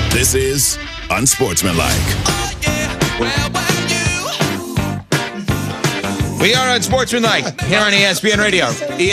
This is Unsportsmanlike. Oh, yeah. We are Unsportsmanlike here on ESPN Radio.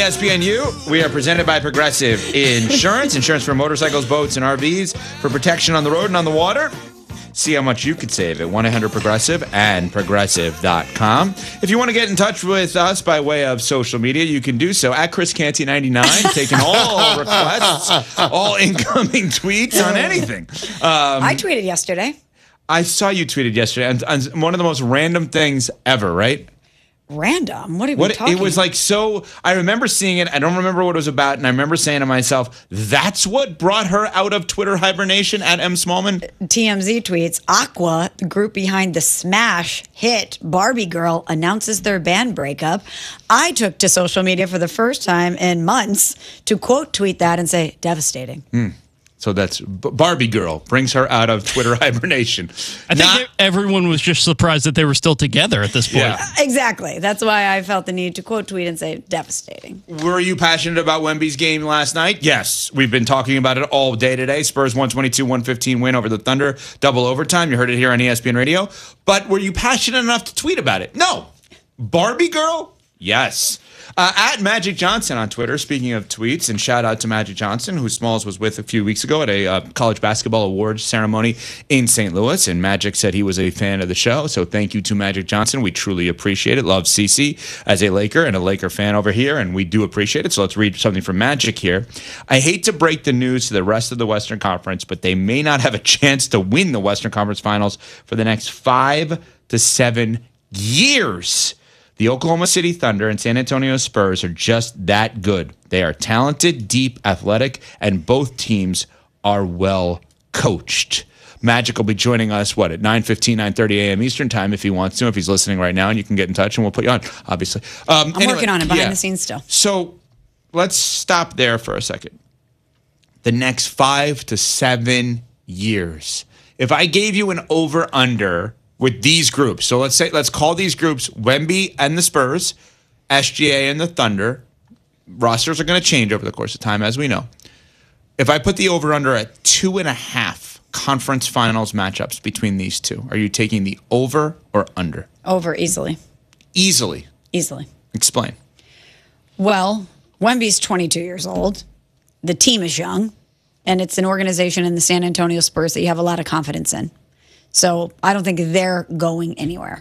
ESPNU, we are presented by Progressive Insurance. Insurance for motorcycles, boats, and RVs for protection on the road and on the water. See how much you could save at 1-800-PROGRESSIVE and Progressive.com. If you want to get in touch with us by way of social media, you can do so at ChrisCanty99, taking all requests, all incoming tweets on anything. I tweeted yesterday. I saw you tweeted yesterday on one of the most random things ever, right? Random? What are we talking It was like so. I remember seeing it. I don't remember what it was about, and I remember saying to myself, "That's what brought her out of Twitter hibernation." At M. Smallman, TMZ tweets: Aqua, the group behind the smash hit Barbie Girl, announces their band breakup. I took to social media for the first time in months to quote tweet that and say, "Devastating." So that's Barbie Girl brings her out of Twitter hibernation. I think everyone was just surprised that they were still together at this point. Yeah. Exactly. That's why I felt the need to quote tweet and say, "Devastating." Were you passionate about Wemby's game last night? Yes. We've been talking about it all day today. Spurs 122-115 win over the Thunder, double overtime. You heard it here on ESPN Radio. But were you passionate enough to tweet about it? No. Barbie Girl? Yes. At Magic Johnson on Twitter, speaking of tweets, and shout out to Magic Johnson, who Smalls was with a few weeks ago at a college basketball awards ceremony in St. Louis. And Magic said he was a fan of the show. So thank you to Magic Johnson. We truly appreciate it. Love CC as a Laker and a Laker fan over here, and we do appreciate it. So let's read something from Magic here. I hate to break the news to the rest of the Western Conference, but they may not have a chance to win the Western Conference Finals for the next 5 to 7 years. The Oklahoma City Thunder and San Antonio Spurs are just that good. They are talented, deep, athletic, and both teams are well coached. Magic will be joining us, at 9:15, 9:30 a.m. Eastern time if he wants to, if he's listening right now, and you can get in touch and we'll put you on, obviously. I'm working on it behind the scenes still. So let's stop there for a second. The next 5 to 7 years. If I gave you an over-under with these groups. So let's call these groups Wemby and the Spurs, SGA and the Thunder. Rosters are going to change over the course of time, as we know. If I put the over-under at 2.5 conference finals matchups between these two, are you taking the over or under? Over, easily. Easily. Easily. Explain. Well, Wemby's 22 years old. The team is young. And it's an organization in the San Antonio Spurs that you have a lot of confidence in. So I don't think they're going anywhere.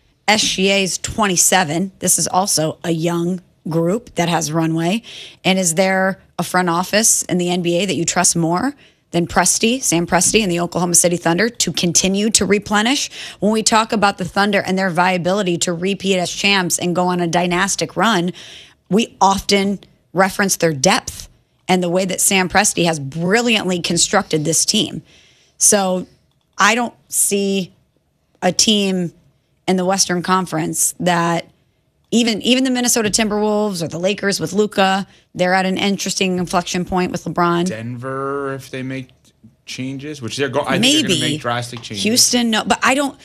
SGA's 27. This is also a young group that has runway. And is there a front office in the NBA that you trust more than Sam Presti and the Oklahoma City Thunder to continue to replenish? When we talk about the Thunder and their viability to repeat as champs and go on a dynastic run, we often reference their depth and the way that Sam Presti has brilliantly constructed this team. So I don't see a team in the Western Conference that even the Minnesota Timberwolves or the Lakers with Luka, they're at an interesting inflection point with LeBron. Denver, if they make changes, which I think they're going to make drastic changes. Houston, no, but I don't.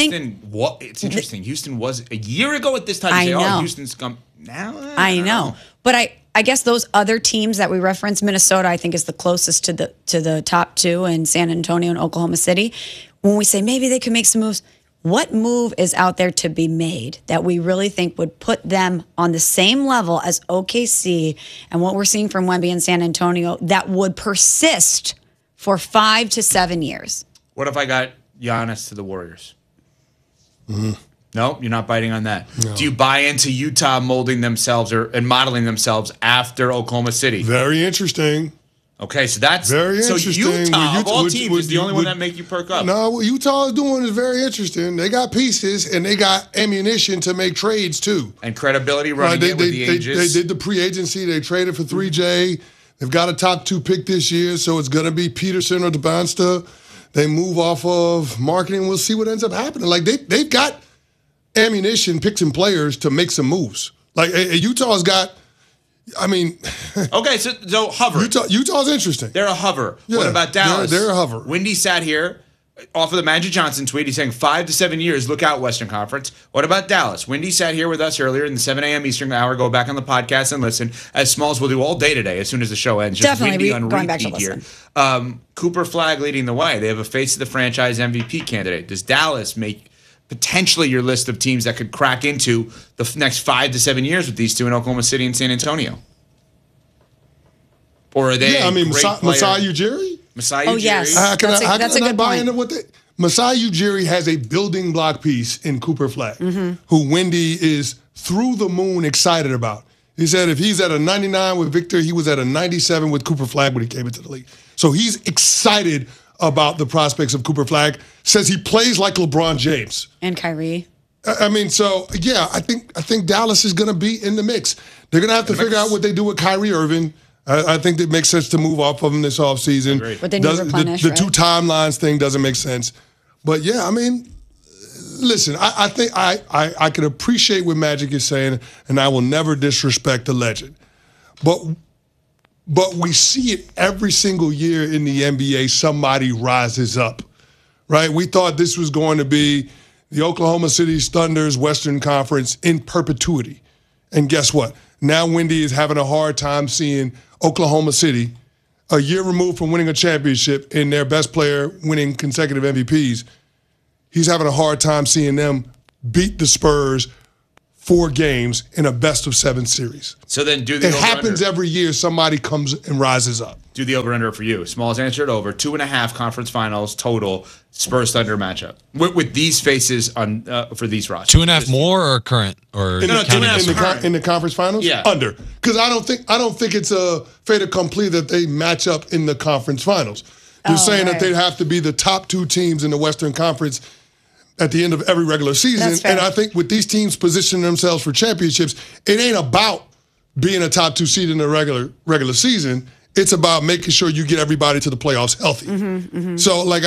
It's interesting. Houston was a year ago at this time. I know. Houston's come now. I know, but I guess those other teams that we reference, Minnesota, I think is the closest to the top two, and San Antonio and Oklahoma City. When we say maybe they could make some moves, what move is out there to be made that we really think would put them on the same level as OKC and what we're seeing from Wemby and San Antonio that would persist for 5 to 7 years? What if I got Giannis to the Warriors? Mm-hmm. No, you're not biting on that. No. Do you buy into Utah molding themselves and modeling themselves after Oklahoma City? Very interesting. Okay, so that's very interesting. Utah of all teams is the only one that make you perk up. No, what Utah is doing is very interesting. They got pieces and they got ammunition to make trades too, and credibility running with the ages. They did the pre-agency. They traded for 3J. They've got a top 2 pick this year, so it's going to be Peterson or DeBonsta. They move off of marketing. We'll see what ends up happening. Like they've got ammunition, picks, and players to make some moves. Like Utah's got. I mean, okay, so hover. Utah's interesting. They're a hover. Yeah, what about Dallas? They're a hover. Windy sat here Off of the Magic Johnson tweet, he's saying 5 to 7 years. Look out, Western Conference. What about Dallas? Wendy sat here with us earlier in the 7 a.m. Eastern hour. Go back on the podcast and listen, as Smalls will do all day today as soon as the show ends. Just Definitely Wendy on going back to repeat here. listen. Cooper Flagg leading the way. They have a face of the franchise MVP candidate. Does Dallas make potentially your list of teams that could crack into the next 5 to 7 years with these two in Oklahoma City and San Antonio? Or are they? Yeah, I mean, Masai Masai Ujiri? Masai Oh, Ujiri? yes. That's a good buy point. into what they? Masai Ujiri has a building block piece in Cooper Flagg, Mm-hmm. who Wendy is through the moon excited about. He said if he's at a 99 with Victor, he was at a 97 with Cooper Flagg when he came into the league. So he's excited about the prospects of Cooper Flagg. Says he plays like LeBron James. And Kyrie. I mean, so yeah, I think Dallas is going to be in the mix. They're going to have to figure out what they do with Kyrie Irving. I think it makes sense to move off of him this offseason. But they need to replenish, the right? two timelines thing doesn't make sense. But yeah, I mean, listen, I think I can appreciate what Magic is saying, and I will never disrespect the legend. But we see it every single year in the NBA. Somebody rises up, right? We thought this was going to be the Oklahoma City Thunder's Western Conference in perpetuity. And guess what? Now Wendy is having a hard time seeing Oklahoma City, a year removed from winning a championship and their best player winning consecutive MVPs. He's having a hard time seeing them beat the Spurs 4 games in a best-of-7 series. So then do the It over-under. happens every year. Somebody comes and rises up. Do the over-under for you. Smalls answered over. 2.5 conference finals total Spurs Thunder matchup with these faces on for these rosters. 2.5 more or current or In, No, the, 2.5 in the conference finals? Yeah. Under. Because I don't think it's a fait accompli that they match up in the conference finals. They're saying that they'd have to be the top 2 teams in the Western Conference at the end of every regular season. That's fair. And I think with these teams positioning themselves for championships, it ain't about being a top 2 seed in the regular season. It's about making sure you get everybody to the playoffs healthy. So, like,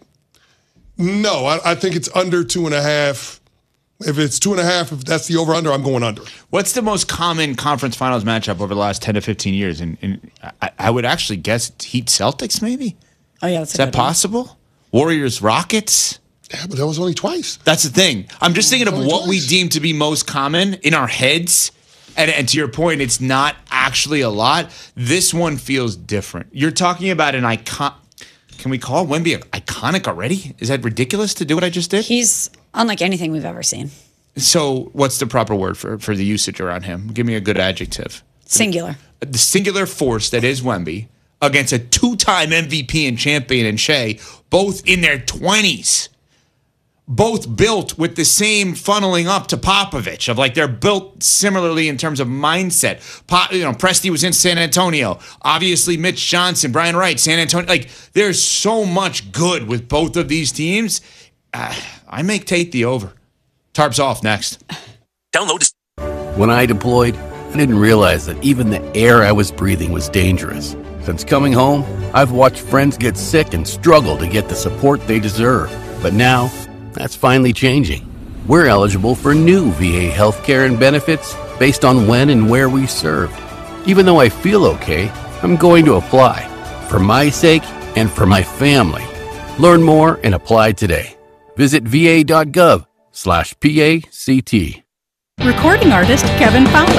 I think it's under 2.5. If it's 2.5, if that's the over-under, I'm going under. What's the most common conference finals matchup over the last 10 to 15 years? And I would actually guess Heat Celtics, maybe? Oh, yeah, that's Is that possible? Warriors Rockets? Yeah, but that was only twice. That's the thing. I'm just thinking of Only what we twice. deem to be most common in our heads. And to your point, it's not actually a lot. This one feels different. You're talking about an icon. Can we call Wemby iconic already? Is that ridiculous to do what I just did? He's unlike anything we've ever seen. So what's the proper word for the usage around him? Give me a good adjective. Singular. The singular force that is Wemby against a 2-time MVP and champion in Shea, both in their 20s. Both built with the same funneling up to Popovich of like they're built similarly in terms of mindset. Presti was in San Antonio. Obviously, Mitch Johnson, Brian Wright, San Antonio. Like there's so much good with both of these teams. I make Tate the over. Tarps off next. Download this. When I deployed, I didn't realize that even the air I was breathing was dangerous. Since coming home, I've watched friends get sick and struggle to get the support they deserve. But now, that's finally changing. We're eligible for new VA healthcare and benefits based on when and where we served. Even though I feel okay, I'm going to apply. For my sake and for my family. Learn more and apply today. Visit va.gov/PACT. Recording artist Kevin Fowler.